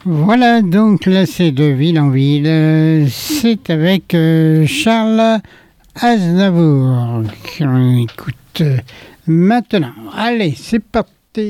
Voilà, donc là c'est de ville en ville. C'est avec Charles Aznavour qu'on écoute maintenant. Allez, c'est parti.